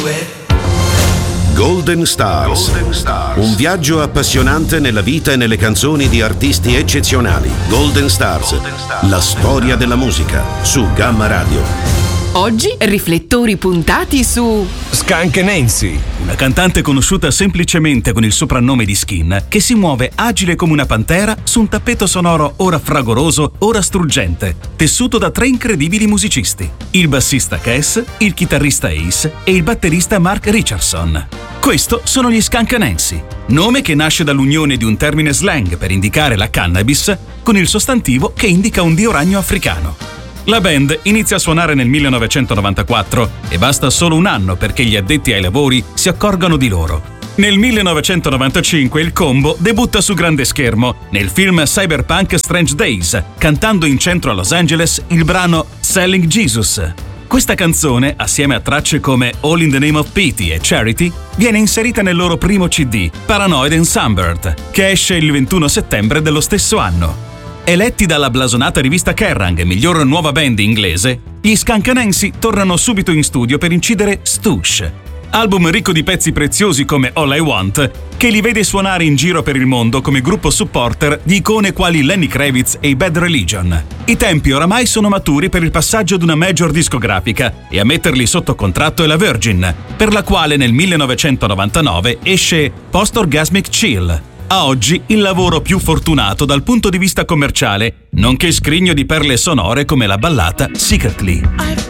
Golden Stars. Un viaggio appassionante nella vita e nelle canzoni di artisti eccezionali. Golden Stars. La storia della musica su Gamma Radio. Oggi riflettori puntati su Skunk Nancy, una cantante conosciuta semplicemente con il soprannome di Skin, che si muove agile come una pantera su un tappeto sonoro ora fragoroso, ora struggente, tessuto da 3 incredibili musicisti: il bassista Kes, il chitarrista Ace e il batterista Mark Richardson. Questo sono gli Skunk Nancy, nome che nasce dall'unione di un termine slang per indicare la cannabis con il sostantivo che indica un dio ragno africano. La band inizia a suonare nel 1994 e basta solo un anno perché gli addetti ai lavori si accorgano di loro. Nel 1995 il combo debutta su grande schermo nel film Cyberpunk Strange Days, cantando in centro a Los Angeles il brano Selling Jesus. Questa canzone, assieme a tracce come All in the Name of Pity e Charity, viene inserita nel loro primo CD, Paranoid and Sunburned, che esce il 21 settembre dello stesso anno. Eletti dalla blasonata rivista Kerrang miglior nuova band inglese, gli Skunk Nancy tornano subito in studio per incidere Stoosh, album ricco di pezzi preziosi come All I Want, che li vede suonare in giro per il mondo come gruppo supporter di icone quali Lenny Kravitz e i Bad Religion. I tempi oramai sono maturi per il passaggio ad una major discografica e a metterli sotto contratto è la Virgin, per la quale nel 1999 esce Post Orgasmic Chill. A oggi il lavoro più fortunato dal punto di vista commerciale, nonché scrigno di perle sonore come la ballata Secretly.